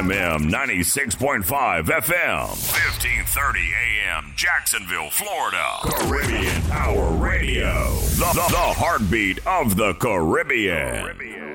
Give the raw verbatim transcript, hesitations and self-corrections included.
M M ninety-six point five F M, fifteen thirty A M, Jacksonville, Florida. Caribbean Hour Radio, the, the, the heartbeat of the Caribbean. Caribbean.